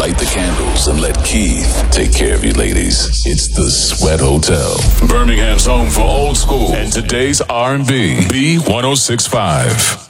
light the candles and let Keith take care of you ladies. It's the Sweat Hotel, Birmingham's home for old school and today's R&B. B1065.